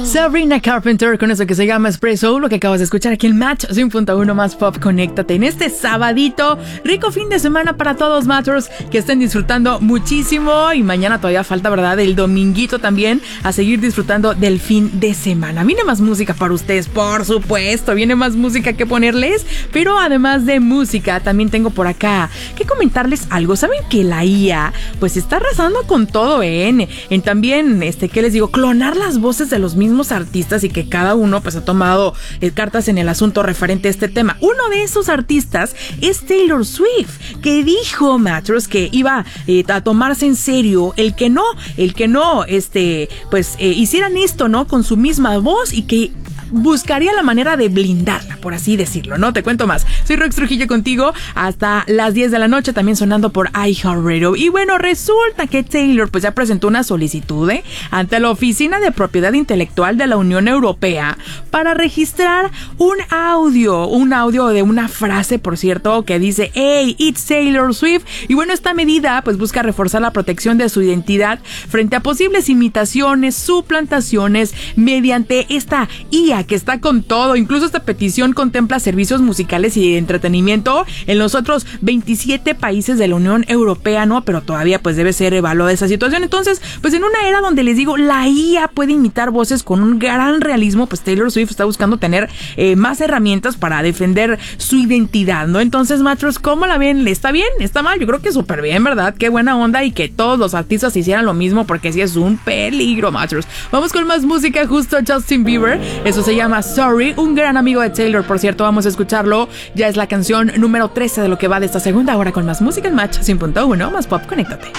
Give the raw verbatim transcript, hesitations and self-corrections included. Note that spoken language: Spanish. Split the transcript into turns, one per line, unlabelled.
Sabrina Carpenter con eso que se llama Espresso, lo que acabas de escuchar aquí en Match cien punto uno más Pop. Conéctate en este sabadito, rico fin de semana para todos, Matters, que estén disfrutando muchísimo, y mañana todavía falta, ¿verdad?, el dominguito también, a seguir disfrutando del fin de semana. Viene más música para ustedes, por supuesto, viene más música que ponerles, pero además de música, también tengo por acá que comentarles algo. ¿Saben que la I A, pues, está arrasando con todo, eh? En, en también, este, ¿qué les digo? Clonar las voces de los mismos artistas, y que cada uno pues ha tomado eh, cartas en el asunto referente a este tema. Uno de esos artistas es Taylor Swift, que dijo, Matters, que iba eh, a tomarse en serio el que no, el que no, este, pues eh, hicieran esto, ¿no?, con su misma voz, y que buscaría la manera de blindarla, por así decirlo, ¿no? Te cuento más. Soy Rox Trujillo contigo hasta las diez de la noche, también sonando por iHeartRadio. Y bueno, resulta que Taylor pues ya presentó una solicitud ¿eh? ante la Oficina de Propiedad Intelectual de la Unión Europea para registrar un audio, un audio de una frase, por cierto, que dice "Hey, it's Taylor Swift". Y bueno, esta medida pues busca reforzar la protección de su identidad frente a posibles imitaciones, suplantaciones mediante esta I A que está con todo. Incluso esta petición contempla servicios musicales y de entretenimiento en los otros veintisiete países de la Unión Europea, ¿no? Pero todavía pues debe ser evaluada esa situación. Entonces, pues en una era donde les digo, la I A puede imitar voces con un gran realismo, pues Taylor Swift está buscando tener eh, más herramientas para defender su identidad, ¿no? Entonces, Matros, ¿cómo la ven? ¿Está bien? ¿Está mal? Yo creo que súper bien, ¿verdad? Qué buena onda, y que todos los artistas hicieran lo mismo, porque sí es un peligro, Matros. Vamos con más música, justo Justin Bieber. Eso se llama Sorry, un gran amigo de Taylor, por cierto. Vamos a escucharlo. Ya es la canción número trece de lo que va de esta segunda hora con más música en Match cien punto uno más Pop. Conéctate.